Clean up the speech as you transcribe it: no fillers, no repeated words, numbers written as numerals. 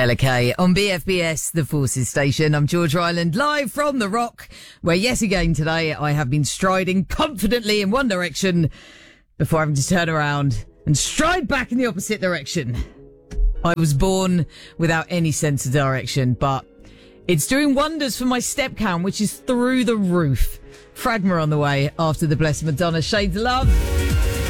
Bella Kay on BFBS, the Forces Station. I'm George Ryland, live from The Rock, where yet again today I have been striding confidently in one direction before having to turn around and stride back in the opposite direction. I was born without any sense of direction, but it's doing wonders for my step count, which is through the roof. Fragma on the way after the Blessed Madonna. Shades of Love.